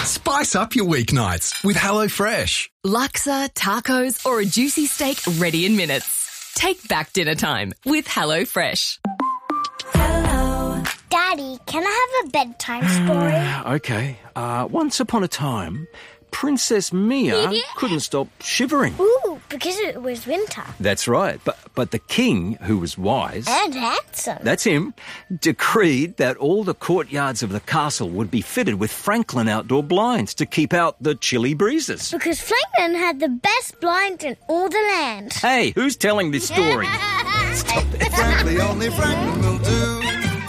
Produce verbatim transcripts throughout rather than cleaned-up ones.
Spice up your weeknights with HelloFresh. Laksa, tacos, or a juicy steak ready in minutes. Take back dinner time with HelloFresh. Hello. Daddy, can I have a bedtime story? Okay. Uh, once upon a time, Princess Mia couldn't stop shivering. Ooh, because it was winter. That's right. But but the king, who was wise... And handsome. That's him, decreed that all the courtyards of the castle would be fitted with Franklin outdoor blinds to keep out the chilly breezes. Because Franklin had the best blinds in all the land. Hey, who's telling this story? Stop it. Frankly, only Franklin will do.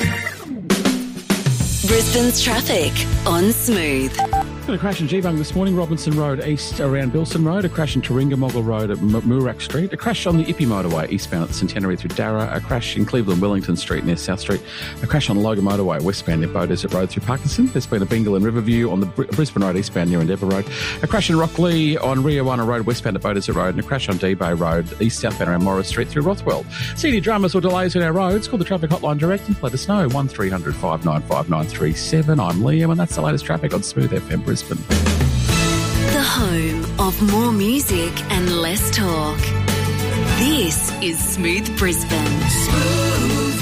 Brisbane's traffic on Smooth. Got a crash in Geebung this morning, Robinson Road east around Bilson Road, a crash in Taringa-Moggle Road at M- Murak Street, a crash on the Ippy motorway eastbound at the Centenary through Darra, a crash in Cleveland-Wellington Street near South Street, a crash on Logan motorway westbound near Bow Desert Road through Parkinson. There's been a bingle in Riverview on the Br- Brisbane Road eastbound near Endeavour Road, a crash in Rockley on Riawana Road westbound at Bow Desert Road, and a crash on D-Bay Road east-southbound around Morris Street through Rothwell. See any dramas or delays on our roads? Call the traffic hotline direct and let us know. one three hundred five nine five nine three seven. I'm Liam and that's the latest traffic on Smooth F M Brisbane. The home of more music and less talk. This is Smooth Brisbane. Smooth.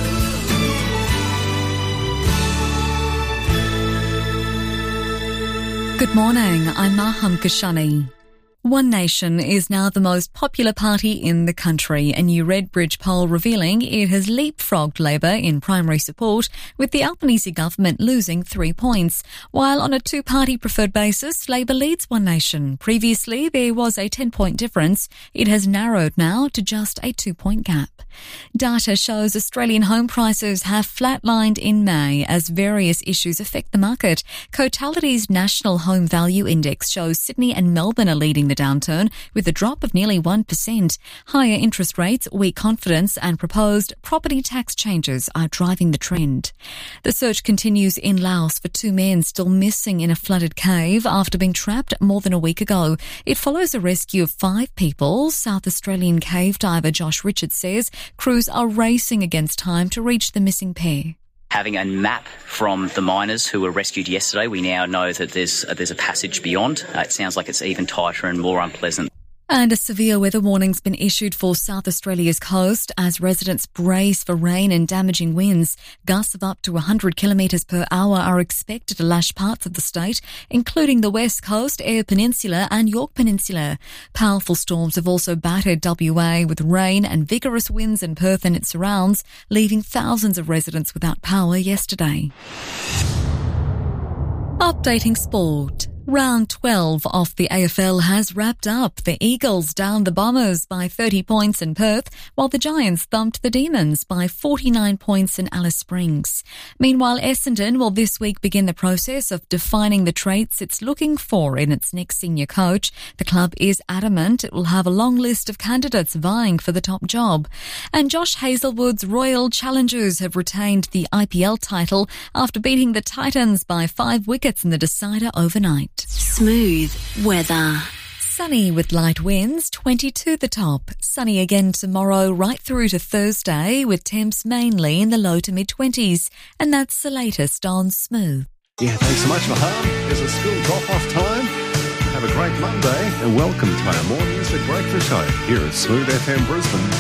Good morning, I'm Maham Kashani. One Nation is now the most popular party in the country. A new Redbridge poll revealing it has leapfrogged Labor in primary support, with the Albanese government losing three points. While on a two-party preferred basis, Labor leads One Nation. Previously, there was a ten-point difference. It has narrowed now to just a two-point gap. Data shows Australian home prices have flatlined in May as various issues affect the market. Cotality's National Home Value Index shows Sydney and Melbourne are leading the downturn with a drop of nearly one percent. Higher interest rates, weak confidence and proposed property tax changes are driving the trend. The search continues in Laos for two men still missing in a flooded cave after being trapped more than a week ago. It follows a rescue of five people. South Australian cave diver Josh Richards says crews are racing against time to reach the missing pair. Having a map from the miners who were rescued yesterday, we now know that there's uh, there's a passage beyond. Uh, it sounds like it's even tighter and more unpleasant. And a severe weather warning's been issued for South Australia's coast as residents brace for rain and damaging winds. Gusts of up to one hundred kilometres per hour are expected to lash parts of the state, including the West Coast, Eyre Peninsula and York Peninsula. Powerful storms have also battered W A with rain and vigorous winds in Perth and its surrounds, leaving thousands of residents without power yesterday. Updating sport. Round twelve of the A F L has wrapped up. The Eagles downed the Bombers by thirty points in Perth, while the Giants thumped the Demons by forty-nine points in Alice Springs. Meanwhile, Essendon will this week begin the process of defining the traits it's looking for in its next senior coach. The club is adamant it will have a long list of candidates vying for the top job. And Josh Hazelwood's Royal Challengers have retained the I P L title after beating the Titans by five wickets in the decider overnight. Smooth weather. Sunny with light winds, twenty-two the top. Sunny again tomorrow right through to Thursday with temps mainly in the low to mid-twenties. And that's the latest on Smooth. Yeah, thanks so much, Maham. There's a school drop-off time. Have a great Monday and welcome to our morning music breakfast show here at Smooth F M Brisbane.